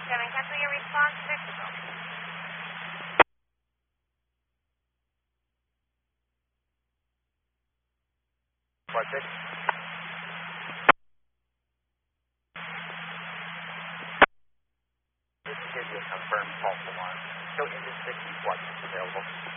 7, cancel your response, Mexico. Quad 6. This is a confirmed false alarm. Show Engine 60, Quad 6 available.